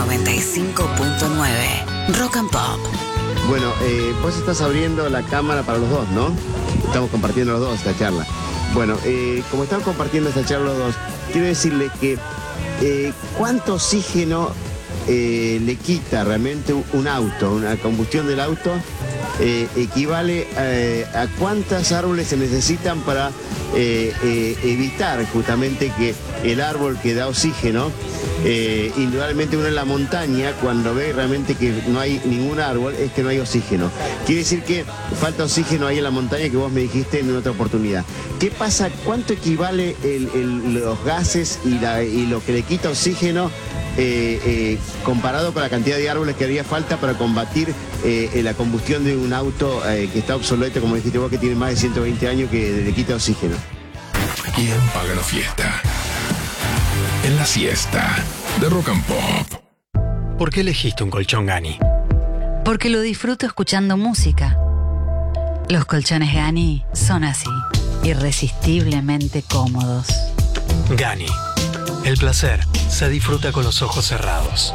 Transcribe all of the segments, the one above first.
95.9 Rock and Pop. Bueno, vos estás abriendo la cámara para los dos, ¿no? Estamos compartiendo los dos esta charla. Bueno, como están compartiendo esta charla los dos, quiero decirles que ¿cuánto oxígeno le quita realmente un auto, una combustión del auto? Equivale a cuántos árboles se necesitan para evitar justamente que el árbol que da oxígeno, indudablemente uno en la montaña, cuando ve realmente que no hay ningún árbol, es que no hay oxígeno. Quiere decir que falta oxígeno ahí en la montaña, que vos me dijiste en otra oportunidad. ¿Qué pasa? ¿Cuánto equivale los gases y lo que le quita oxígeno comparado con la cantidad de árboles que haría falta para combatir la combustión de un auto que está obsoleto, como dijiste vos, que tiene más de 120 años, que le quita oxígeno? ¿Quién paga la fiesta? En la siesta de Rock and Pop. ¿Por qué elegiste un colchón Gani? Porque lo disfruto escuchando música. Los colchones Gani son así, irresistiblemente cómodos. Gani. El placer se disfruta con los ojos cerrados.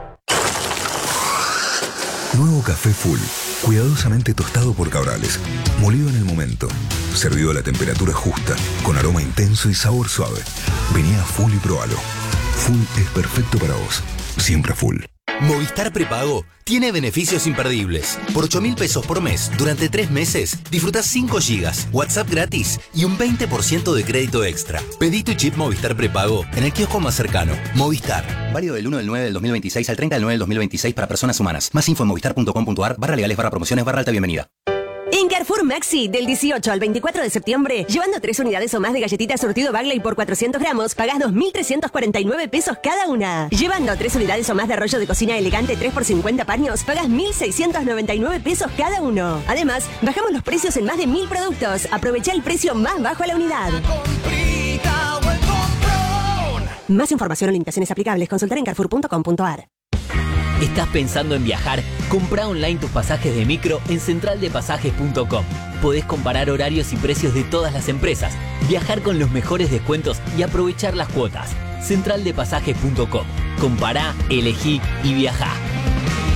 Nuevo café Full, cuidadosamente tostado por Cabrales, molido en el momento, servido a la temperatura justa, con aroma intenso y sabor suave. Vení a Full y probalo. Full es perfecto para vos, siempre Full. Movistar Prepago tiene beneficios imperdibles. Por 8.000 pesos por mes, durante 3 meses, disfrutás 5 gigas, WhatsApp gratis y un 20% de crédito extra. Pedí tu chip Movistar Prepago en el kiosco más cercano. Movistar. Válido del 1 del 9 del 2026 al 30 del 9 del 2026 para personas humanas. Más info en movistar.com.ar/legales/promociones/alta bienvenida. En Carrefour Maxi, del 18 al 24 de septiembre, llevando 3 unidades o más de galletitas surtido Bagley por 400 gramos, pagás 2.349 pesos cada una. Llevando 3 unidades o más de rollo de cocina elegante 3 por 50 paños, pagás 1.699 pesos cada uno. Además, bajamos los precios en más de 1.000 productos. Aprovecha el precio más bajo a la unidad. Más información o limitaciones aplicables, consultar en carrefour.com.ar. ¿Estás pensando en viajar? Comprá online tus pasajes de micro en centraldepasajes.com. Podés comparar horarios y precios de todas las empresas, viajar con los mejores descuentos y aprovechar las cuotas. Centraldepasajes.com. Compará, elegí y viajá.